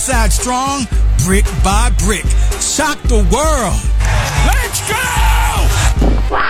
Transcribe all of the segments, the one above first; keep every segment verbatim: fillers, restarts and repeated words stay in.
Side strong, brick by brick. Shock the world. Let's go!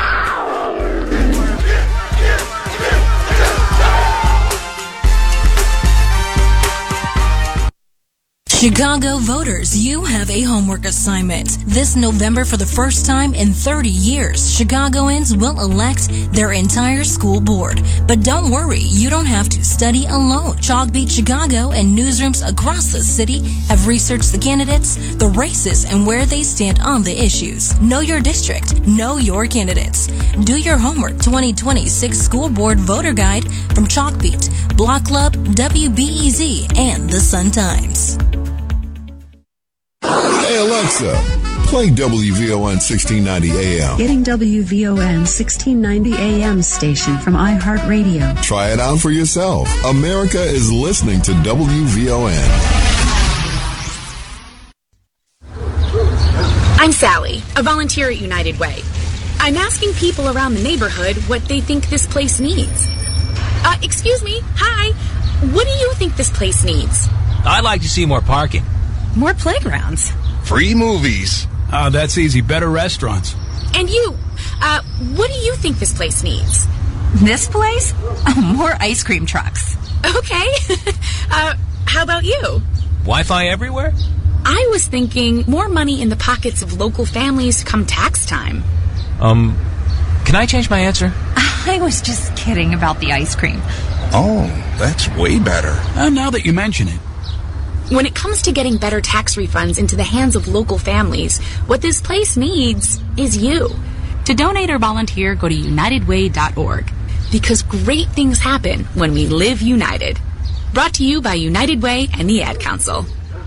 Chicago voters, you have a homework assignment. This November, for the first time in thirty years, Chicagoans will elect their entire school board. But don't worry, you don't have to study alone. Chalkbeat Chicago and newsrooms across the city have researched the candidates, the races, and where they stand on the issues. Know your district. Know your candidates. Do your homework twenty twenty-six School Board Voter Guide from Chalkbeat, Block Club, W B E Z, and the Sun-Times. Hey Alexa, play W V O N sixteen ninety A M. Getting W V O N sixteen ninety A M station from iHeartRadio. Try it out for yourself. America is listening to W V O N. I'm Sally, a volunteer at United Way. I'm asking people around the neighborhood what they think this place needs. Uh, excuse me, hi. What do you think this place needs? I'd like to see more parking. More playgrounds. Free movies. Oh, that's easy. Better restaurants. And you, uh, what do you think this place needs? This place? Oh, more ice cream trucks. Okay. uh, how about you? Wi-Fi everywhere? I was thinking more money in the pockets of local families come tax time. Um, can I change my answer? I was just kidding about the ice cream. Oh, that's way better. Uh, now that you mention it. When it comes to getting better tax refunds into the hands of local families, what this place needs is you. To donate or volunteer, go to united way dot org. Because great things happen when we live united. Brought to you by United Way and the Ad Council.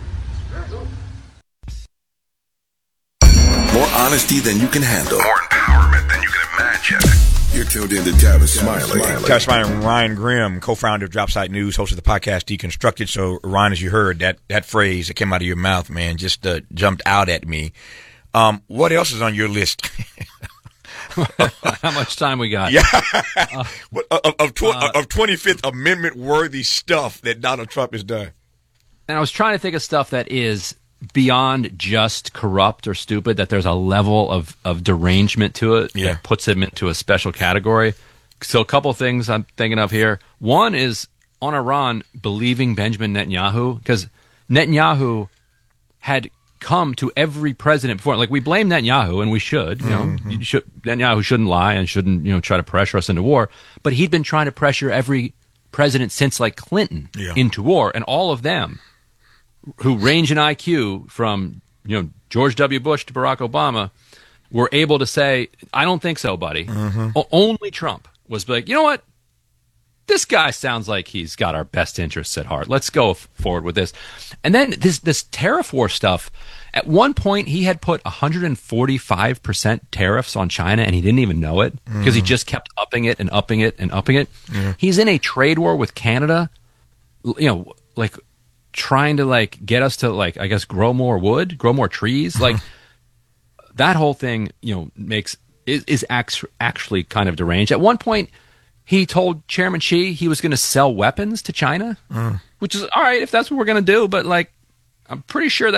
More honesty than you can handle. More empowerment than you can imagine. You're tuned in to Tavis Smiley. Tavis Smiley and Ryan Grimm, co-founder of Dropsite News, host of the podcast Deconstructed. So, Ryan, as you heard, that, that phrase that came out of your mouth, man, just uh, jumped out at me. Um, what else is on your list? How much time we got? Yeah, uh, of, of, tw- uh, of twenty-fifth Amendment worthy stuff that Donald Trump has done. And I was trying to think of stuff that is beyond just corrupt or stupid, that there's a level of, of derangement to it yeah. that puts him into a special category. So a couple things I'm thinking of here. One is on Iran believing Benjamin Netanyahu, because Netanyahu had come to every president before. Like, we blame Netanyahu, and we should. You know, mm-hmm. you should, Netanyahu shouldn't lie and shouldn't, you know, try to pressure us into war. But he'd been trying to pressure every president since, like, Clinton yeah. into war, and all of them, who range in I Q from, you know, George W. Bush to Barack Obama, were able to say, I don't think so, buddy. Mm-hmm. O- only Trump was like, you know what? This guy sounds like he's got our best interests at heart. Let's go f- forward with this. And then this this tariff war stuff, at one point he had put one hundred forty-five percent tariffs on China, and he didn't even know it because mm-hmm. he just kept upping it and upping it and upping it. Yeah. He's in a trade war with Canada, you know, like trying to like get us to like, I guess, grow more wood, grow more trees. Like that whole thing, you know, makes is, is act- actually kind of deranged. At one point, he told Chairman Xi he was going to sell weapons to China, mm. which is all right if that's what we're going to do. But like, I'm pretty sure that